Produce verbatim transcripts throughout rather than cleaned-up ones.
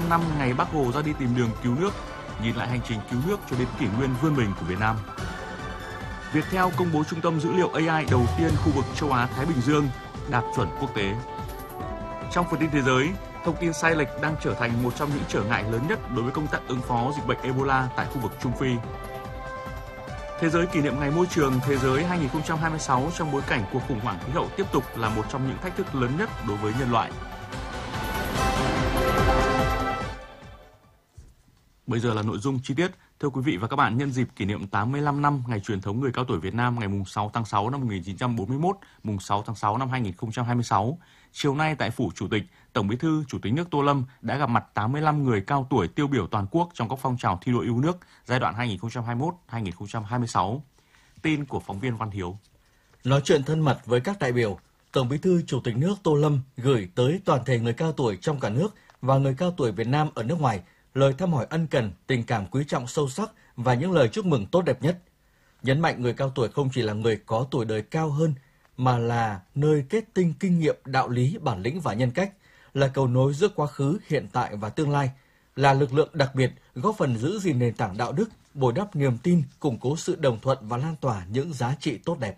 lăm năm ngày Bác Hồ ra đi tìm đường cứu nước, nhìn lại hành trình cứu nước cho đến kỷ nguyên vươn mình của Việt Nam. Viettel công bố trung tâm dữ liệu a i đầu tiên khu vực châu Á-Thái Bình Dương đạt chuẩn quốc tế. Trong phần tin thế giới, thông tin sai lệch đang trở thành một trong những trở ngại lớn nhất đối với công tác ứng phó dịch bệnh Ebola tại khu vực Trung Phi. Thế giới kỷ niệm Ngày Môi trường Thế giới hai không hai sáu trong bối cảnh cuộc khủng hoảng khí hậu tiếp tục là một trong những thách thức lớn nhất đối với nhân loại. Bây giờ là nội dung chi tiết. Thưa quý vị và các bạn, nhân dịp kỷ niệm tám mươi lăm năm ngày truyền thống người cao tuổi Việt Nam ngày sáu tháng sáu năm một nghìn chín trăm bốn mươi mốt, sáu tháng sáu năm hai nghìn không trăm hai mươi sáu, chiều nay tại Phủ Chủ tịch, Tổng Bí thư Chủ tịch nước Tô Lâm đã gặp mặt tám mươi lăm người cao tuổi tiêu biểu toàn quốc trong các phong trào thi đua yêu nước giai đoạn hai nghìn không trăm hai mươi mốt đến hai nghìn không trăm hai mươi sáu. Tin của phóng viên Văn Hiếu. Nói chuyện thân mật với các đại biểu, Tổng Bí thư Chủ tịch nước Tô Lâm gửi tới toàn thể người cao tuổi trong cả nước và người cao tuổi Việt Nam ở nước ngoài lời thăm hỏi ân cần, tình cảm quý trọng sâu sắc và những lời chúc mừng tốt đẹp nhất. Nhấn mạnh người cao tuổi không chỉ là người có tuổi đời cao hơn, mà là nơi kết tinh kinh nghiệm, đạo lý, bản lĩnh và nhân cách, là cầu nối giữa quá khứ, hiện tại và tương lai, là lực lượng đặc biệt góp phần giữ gìn nền tảng đạo đức, bồi đắp niềm tin, củng cố sự đồng thuận và lan tỏa những giá trị tốt đẹp.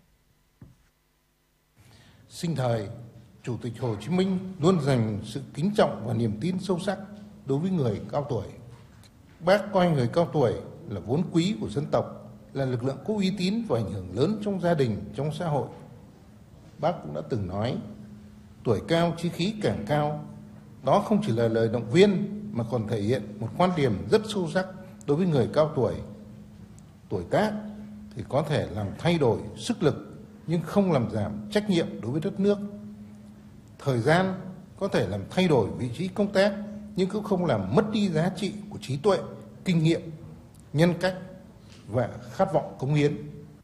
Sinh thời, Chủ tịch Hồ Chí Minh luôn dành sự kính trọng và niềm tin sâu sắc đối với người cao tuổi. Bác coi người cao tuổi là vốn quý của dân tộc, là lực lượng có uy tín và ảnh hưởng lớn trong gia đình, trong xã hội. Bác cũng đã từng nói, tuổi cao chí khí càng cao. Đó không chỉ là lời động viên mà còn thể hiện một quan điểm rất sâu sắc đối với người cao tuổi. Tuổi tác thì có thể làm thay đổi sức lực nhưng không làm giảm trách nhiệm đối với đất nước. Thời gian có thể làm thay đổi vị trí công tác nhưng cũng không làm mất đi giá trị của trí tuệ, kinh nghiệm, nhân cách và khát vọng cống hiến.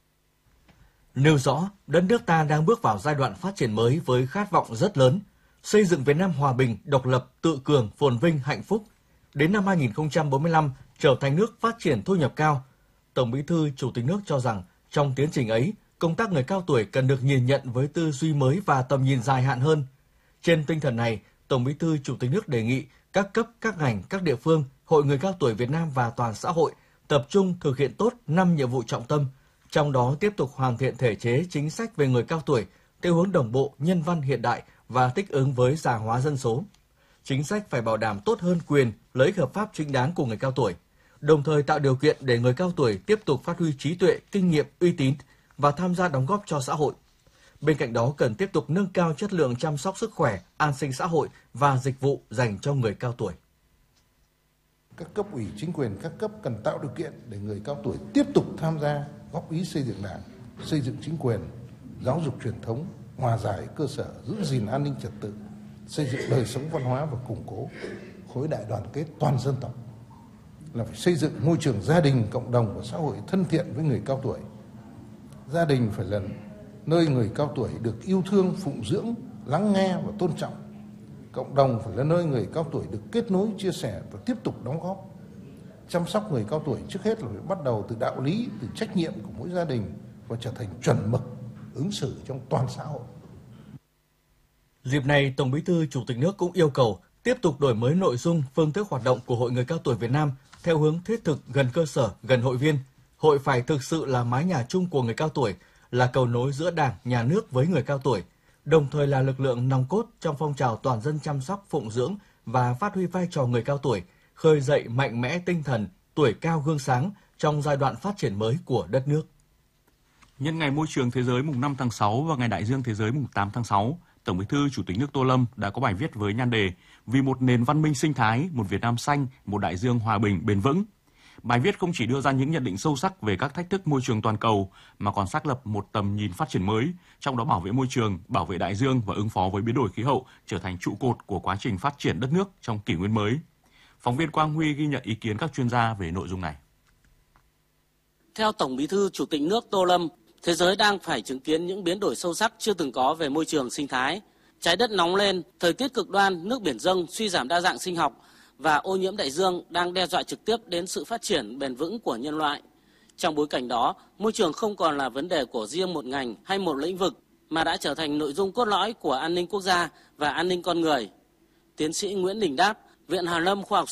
Nêu rõ, đất nước ta đang bước vào giai đoạn phát triển mới với khát vọng rất lớn, xây dựng Việt Nam hòa bình, độc lập, tự cường, phồn vinh, hạnh phúc. Đến năm hai nghìn không trăm bốn mươi lăm, trở thành nước phát triển thu nhập cao. Tổng Bí thư Chủ tịch nước cho rằng, trong tiến trình ấy, công tác người cao tuổi cần được nhìn nhận với tư duy mới và tầm nhìn dài hạn hơn. Trên tinh thần này, Tổng Bí thư Chủ tịch nước đề nghị các cấp, các ngành, các địa phương, Hội Người Cao Tuổi Việt Nam và toàn xã hội tập trung thực hiện tốt năm nhiệm vụ trọng tâm, trong đó tiếp tục hoàn thiện thể chế chính sách về người cao tuổi theo hướng đồng bộ, nhân văn hiện đại và thích ứng với già hóa dân số. Chính sách phải bảo đảm tốt hơn quyền, lợi ích hợp pháp chính đáng của người cao tuổi, đồng thời tạo điều kiện để người cao tuổi tiếp tục phát huy trí tuệ, kinh nghiệm, uy tín và tham gia đóng góp cho xã hội. Bên cạnh đó cần tiếp tục nâng cao chất lượng chăm sóc sức khỏe, an sinh xã hội và dịch vụ dành cho người cao tuổi. Các cấp ủy chính quyền các cấp cần tạo điều kiện để người cao tuổi tiếp tục tham gia góp ý xây dựng Đảng, xây dựng chính quyền, giáo dục truyền thống, hòa giải cơ sở, giữ gìn an ninh trật tự, xây dựng đời sống văn hóa và củng cố khối đại đoàn kết toàn dân tộc. Là phải xây dựng môi trường gia đình, cộng đồng và xã hội thân thiện với người cao tuổi. Gia đình phải là nơi người cao tuổi được yêu thương, phụng dưỡng, lắng nghe và tôn trọng. Cộng đồng phải là nơi người cao tuổi được kết nối, chia sẻ và tiếp tục đóng góp. Chăm sóc người cao tuổi trước hết là phải bắt đầu từ đạo lý, từ trách nhiệm của mỗi gia đình và trở thành chuẩn mực ứng xử trong toàn xã hội. Dịp này, Tổng Bí thư Chủ tịch nước cũng yêu cầu tiếp tục đổi mới nội dung, phương thức hoạt động của Hội Người Cao Tuổi Việt Nam theo hướng thiết thực, gần cơ sở, gần hội viên. Hội phải thực sự là mái nhà chung của người cao tuổi, là cầu nối giữa Đảng, Nhà nước với người cao tuổi, đồng thời là lực lượng nòng cốt trong phong trào toàn dân chăm sóc, phụng dưỡng và phát huy vai trò người cao tuổi, khơi dậy mạnh mẽ tinh thần tuổi cao gương sáng trong giai đoạn phát triển mới của đất nước. Nhân ngày Môi trường Thế giới mùng năm tháng sáu và ngày Đại dương Thế giới mùng tám tháng sáu, Tổng Bí thư Chủ tịch nước Tô Lâm đã có bài viết với nhan đề Vì một nền văn minh sinh thái, một Việt Nam xanh, một đại dương hòa bình bền vững. Bài viết không chỉ đưa ra những nhận định sâu sắc về các thách thức môi trường toàn cầu mà còn xác lập một tầm nhìn phát triển mới, trong đó bảo vệ môi trường, bảo vệ đại dương và ứng phó với biến đổi khí hậu trở thành trụ cột của quá trình phát triển đất nước trong kỷ nguyên mới. Phóng viên Quang Huy ghi nhận ý kiến các chuyên gia về nội dung này. Theo Tổng Bí thư Chủ tịch nước Tô Lâm, thế giới đang phải chứng kiến những biến đổi sâu sắc chưa từng có về môi trường sinh thái. Trái đất nóng lên, thời tiết cực đoan, nước biển dâng, suy giảm đa dạng sinh học và ô nhiễm đại dương đang đe dọa trực tiếp đến sự phát triển bền vững của nhân loại. Trong bối cảnh đó, môi trường không còn là vấn đề của riêng một ngành hay một lĩnh vực, mà đã trở thành nội dung cốt lõi của an ninh quốc gia và an ninh con người. Tiến sĩ Nguyễn Đình Đáp, Viện Hàn lâm Khoa học